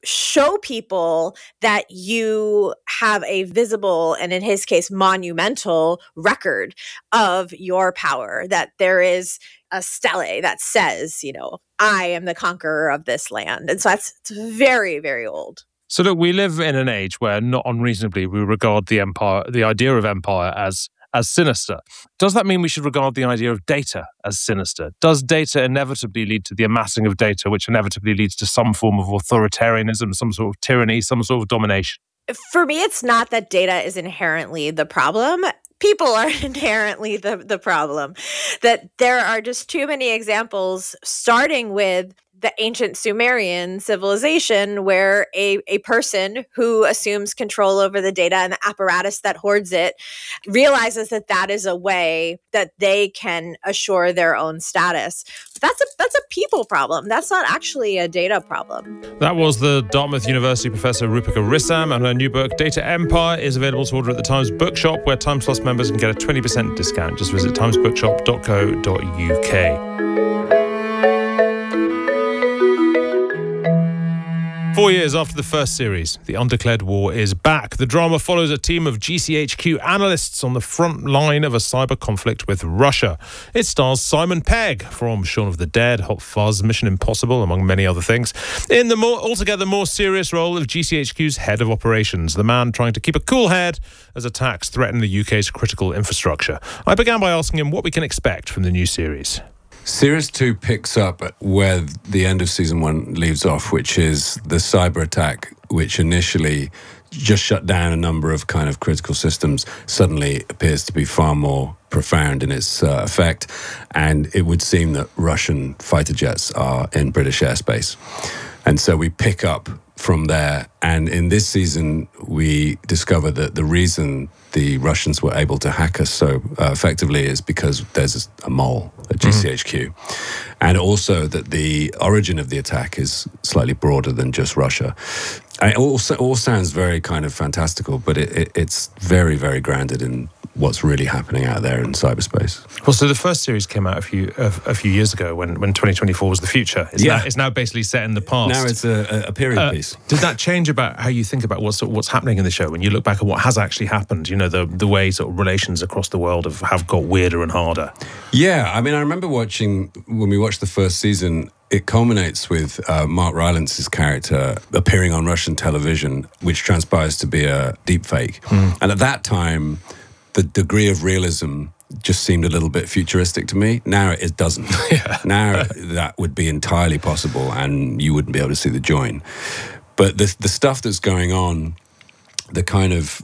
show people that you have a visible, and in his case, monumental record of your power, that there is a stele that says, I am the conqueror of this land. And so it's very, very old. So look, we live in an age where not unreasonably we regard the idea of empire as sinister. Does that mean we should regard the idea of data as sinister? Does data inevitably lead to the amassing of data, which inevitably leads to some form of authoritarianism, some sort of tyranny, some sort of domination? For me, it's not that data is inherently the problem. People are inherently the problem. That there are just too many examples, starting with the ancient Sumerian civilization, where a person who assumes control over the data and the apparatus that hoards it realizes that is a way that they can assure their own status. That's a people problem. That's not actually a data problem. That was the Dartmouth University professor Rupika Rissam, and her new book, Data Empire, is available to order at the Times Bookshop, where Times Plus members can get a 20% discount. Just visit timesbookshop.co.uk. 4 years after the first series, The Undeclared War is back. The drama follows a team of GCHQ analysts on the front line of a cyber conflict with Russia. It stars Simon Pegg from Shaun of the Dead, Hot Fuzz, Mission Impossible, among many other things, in the altogether more serious role of GCHQ's head of operations, the man trying to keep a cool head as attacks threaten the UK's critical infrastructure. I began by asking him what we can expect from the new series. Series 2 picks up where the end of Season 1 leaves off, which is the cyber attack, which initially just shut down a number of kind of critical systems, suddenly appears to be far more profound in its effect. And it would seem that Russian fighter jets are in British airspace. And so we pick up from there. And in this season, we discover that the reason the Russians were able to hack us so effectively is because there's a mole at GCHQ. And also that the origin of the attack is slightly broader than just Russia. And it all sounds very kind of fantastical, but it's very, very grounded in what's really happening out there in cyberspace. Well, so the first series came out a few years ago when 2024 was the future. It's now basically set in the past. Now it's a period piece. Did that change about how you think about what's happening in the show when you look back at what has actually happened? The way sort of relations across the world have got weirder and harder. Yeah, I mean, I remember when we watched the first season, it culminates with Mark Rylance's character appearing on Russian television, which transpires to be a deepfake. And at that time, the degree of realism just seemed a little bit futuristic to me. Now it doesn't. Now that would be entirely possible and you wouldn't be able to see the join. But the stuff that's going on, the kind of,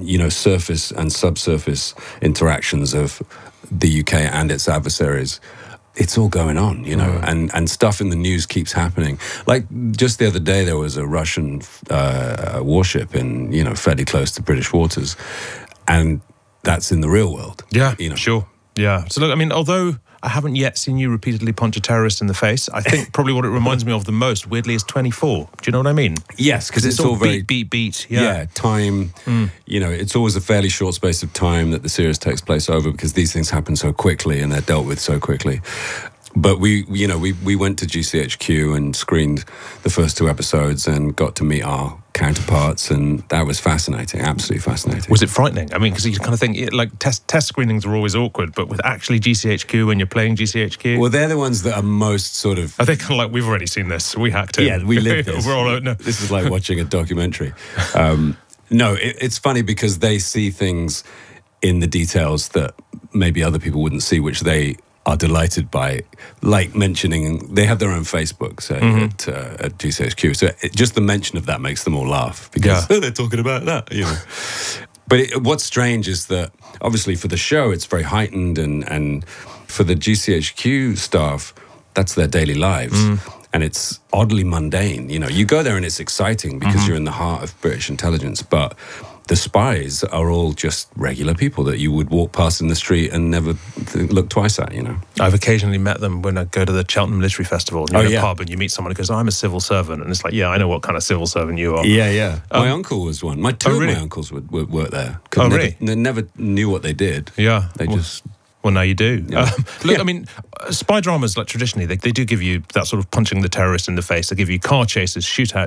surface and subsurface interactions of the UK and its adversaries, it's all going on, and stuff in the news keeps happening. Like just the other day, there was a Russian warship in, fairly close to British waters, and that's in the real world. Yeah, sure. Yeah. So look, I mean, although I haven't yet seen you repeatedly punch a terrorist in the face, I think probably what it reminds me of the most, weirdly, is 24. Do you know what I mean? Yes, because it's all very... beat. Yeah, time. It's always a fairly short space of time that the series takes place over because these things happen so quickly and they're dealt with so quickly. But we went to GCHQ and screened the first 2 episodes and got to meet our counterparts, and that was fascinating, absolutely fascinating. Was it frightening? I mean, because you kind of think, like, test screenings are always awkward, but with actually GCHQ, when you're playing GCHQ... Well, they're the ones that are most sort of... Are they kind of like, we've already seen this, we hacked it. Yeah, we lived this. We're all, no. This is like watching a documentary. No, it's funny because they see things in the details that maybe other people wouldn't see, which they are delighted by, like mentioning, they have their own Facebook at GCHQ. So just the mention of that makes them all laugh because they're talking about that, But what's strange is that obviously for the show, it's very heightened and for the GCHQ staff, that's their daily lives. And it's oddly mundane. You go there and it's exciting because you're in the heart of British intelligence, but the spies are all just regular people that you would walk past in the street and never look twice at, I've occasionally met them when I go to the Cheltenham Literary Festival. You're in a pub and you meet someone who goes, I'm a civil servant. And it's like, I know what kind of civil servant you are. Yeah. My uncle was one. Two of my uncles would work there. Really? They never knew what they did. Yeah. They just... Well, now you do. I mean, spy dramas, like traditionally, they do give you that sort of punching the terrorist in the face. They give you car chases, shootouts.